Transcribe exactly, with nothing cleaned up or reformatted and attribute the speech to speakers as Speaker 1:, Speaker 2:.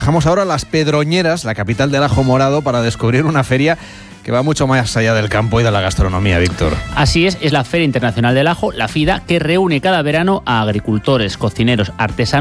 Speaker 1: Bajamos ahora a Las Pedroñeras, la capital del ajo morado, para descubrir una feria que va mucho más allá del campo y de la gastronomía, Víctor.
Speaker 2: Así es, es la Feria Internacional del Ajo, la FIDA, que reúne cada verano a agricultores, cocineros, artesanos